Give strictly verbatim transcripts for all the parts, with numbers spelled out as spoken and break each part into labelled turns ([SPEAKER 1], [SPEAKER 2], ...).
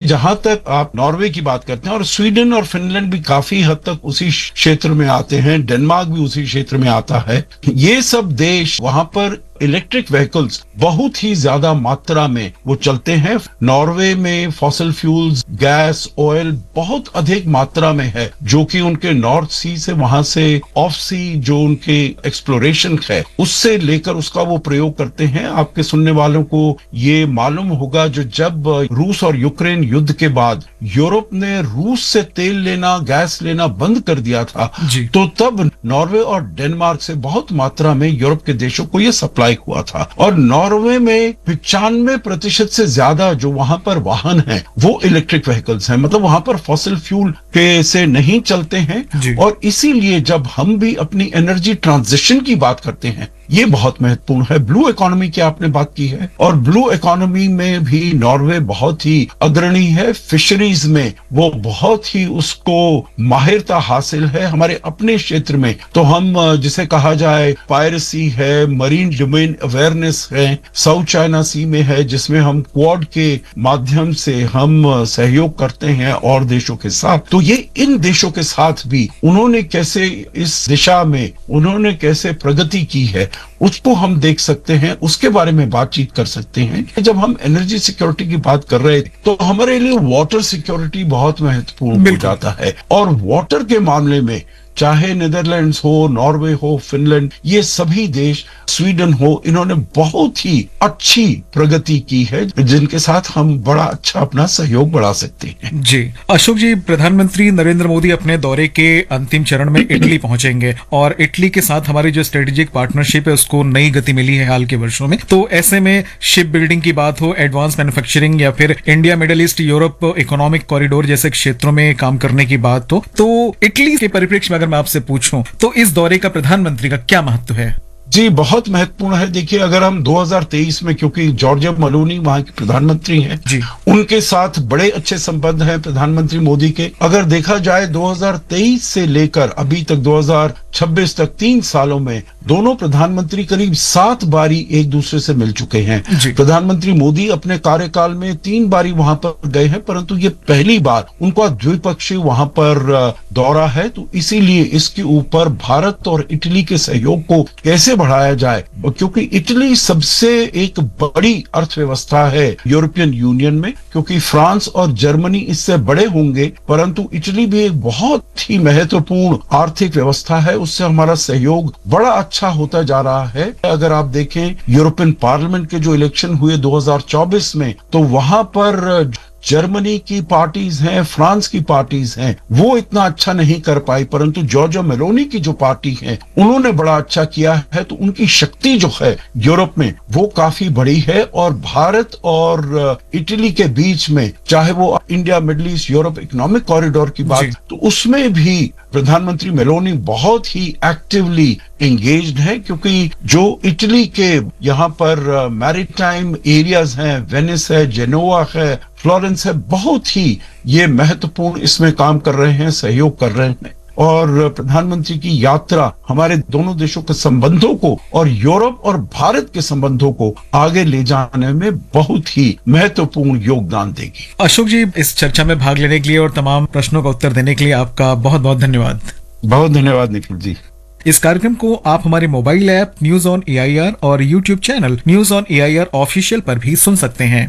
[SPEAKER 1] जहां तक आप नॉर्वे की बात करते हैं, और स्वीडन और फिनलैंड भी काफी हद तक उसी क्षेत्र में आते हैं, डेनमार्क भी उसी क्षेत्र में आता है, ये सब देश वहां पर इलेक्ट्रिक व्हीकल्स बहुत ही ज्यादा मात्रा में वो चलते हैं। नॉर्वे में फॉसिल फ्यूल्स, गैस, ऑयल बहुत अधिक मात्रा में है, जो कि उनके नॉर्थ सी से, वहां से ऑफ सी जो उनके एक्सप्लोरेशन है, उससे लेकर उसका वो प्रयोग करते हैं। आपके सुनने वालों को ये मालूम होगा, जो जब रूस और यूक्रेन युद्ध के बाद यूरोप ने रूस से तेल लेना, गैस लेना बंद कर दिया था, तो तब नॉर्वे और डेनमार्क से बहुत मात्रा में यूरोप के देशों को ये सप्लाई हुआ था। और नॉर्वे में पचानवे प्रतिशत से ज्यादा जो वहां पर वाहन हैं वो इलेक्ट्रिक व्हीकल्स हैं, मतलब वहां पर फॉसिल फ्यूल के से नहीं चलते हैं। और इसीलिए जब हम भी अपनी एनर्जी ट्रांजिशन की बात करते हैं, ये बहुत महत्वपूर्ण है। ब्लू इकोनॉमी की आपने बात की है, और ब्लू इकोनॉमी में भी नॉर्वे बहुत ही अग्रणी है। फिशरीज में वो बहुत ही उसको माहिरता हासिल है। हमारे अपने क्षेत्र में तो हम जिसे कहा जाए पायरेसी है, मरीन डोमेन अवेयरनेस है, साउथ चाइना सी में है, जिसमें हम क्वाड के माध्यम से हम सहयोग करते हैं और देशों के साथ। तो ये इन देशों के साथ भी उन्होंने कैसे इस दिशा में उन्होंने कैसे प्रगति की है, उसको हम देख सकते हैं, उसके बारे में बातचीत कर सकते हैं। जब हम एनर्जी सिक्योरिटी की बात कर रहे थे, तो हमारे लिए वाटर सिक्योरिटी बहुत महत्वपूर्ण हो जाता है। और वाटर के मामले में चाहे नीदरलैंड्स हो, नॉर्वे हो, फिनलैंड, ये सभी देश, स्वीडन हो, इन्होंने बहुत ही अच्छी प्रगति की है, जिनके साथ हम बड़ा अच्छा अपना सहयोग बढ़ा सकते हैं।
[SPEAKER 2] जी अशोक जी, प्रधानमंत्री नरेंद्र मोदी अपने दौरे के अंतिम चरण में इटली पहुंचेंगे, और इटली के साथ हमारी जो स्ट्रेटेजिक पार्टनरशिप है उसको नई गति मिली है हाल के वर्षों में। तो ऐसे में शिप बिल्डिंग की बात हो, एडवांस मैन्युफैक्चरिंग, या फिर India middle east Europe economic corridor जैसे क्षेत्रों में काम करने की बात हो, तो इटली के परिप्रेक्ष्य में अगर मैं आपसे पूछूं तो इस दौरे का प्रधानमंत्री का क्या महत्व है?
[SPEAKER 1] जी बहुत महत्वपूर्ण है। देखिए, अगर हम दो हज़ार तेईस में, क्योंकि जॉर्जिया मेलोनी वहां के प्रधानमंत्री हैं, उनके साथ बड़े अच्छे संबंध हैं प्रधानमंत्री मोदी के। अगर देखा जाए दो हज़ार तेईस से लेकर अभी तक दो हज़ार छब्बीस तक तीन सालों में दोनों प्रधानमंत्री करीब सात बारी एक दूसरे से मिल चुके हैं। प्रधानमंत्री मोदी अपने कार्यकाल में तीन बारी वहां पर गए हैं, परंतु ये पहली बार उनका द्विपक्षीय वहां पर दौरा है। तो इसीलिए इसके ऊपर भारत और इटली के सहयोग को कैसे बढ़ाया जाए, क्योंकि इटली सबसे एक बड़ी अर्थव्यवस्था है यूरोपियन यूनियन में, क्योंकि फ्रांस और जर्मनी इससे बड़े होंगे, परंतु इटली भी एक बहुत ही महत्वपूर्ण आर्थिक व्यवस्था है। उससे हमारा सहयोग बड़ा अच्छा होता जा रहा है। अगर आप देखें यूरोपियन पार्लियामेंट के जो इलेक्शन हुए दो हज़ार चौबीस में, तो वहां पर जर्मनी की पार्टीज हैं, फ्रांस की पार्टीज हैं, वो इतना अच्छा नहीं कर पाई, परंतु जॉर्जिया मेलोनी की जो पार्टी है उन्होंने बड़ा अच्छा किया है। तो उनकी शक्ति जो है यूरोप में वो काफी बड़ी है। और भारत और इटली के बीच में, चाहे वो India middle east Europe economic corridor की बात, तो उसमें भी प्रधानमंत्री मेलोनी बहुत ही एक्टिवली एंगेज्ड है, क्योंकि जो इटली के यहाँ पर मैरीटाइम एरियाज हैं, वेनिस है, जेनोवा है, फ्लोरेंस है, बहुत ही ये महत्वपूर्ण इसमें काम कर रहे हैं, सहयोग कर रहे हैं। और प्रधानमंत्री की यात्रा हमारे दोनों देशों के संबंधों को और यूरोप और भारत के संबंधों को आगे ले जाने में बहुत ही महत्वपूर्ण योगदान देगी।
[SPEAKER 2] अशोक जी, इस चर्चा में भाग लेने के लिए और तमाम प्रश्नों का उत्तर देने के लिए आपका बहुत बहुत धन्यवाद।
[SPEAKER 1] बहुत धन्यवाद निखिल जी।
[SPEAKER 2] इस कार्यक्रम को आप हमारे mobile app news on A I R और YouTube channel news on A I R official पर भी सुन सकते हैं।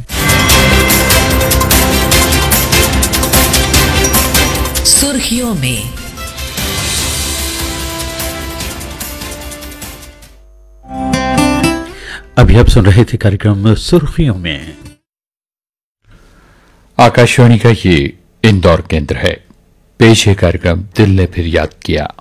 [SPEAKER 3] सुर्खियों में
[SPEAKER 4] अभी आप सुन रहे थे कार्यक्रम सुर्खियों में।
[SPEAKER 5] आकाशवाणी का ये इंदौर केंद्र है। पेश है कार्यक्रम दिल ने फिर याद किया।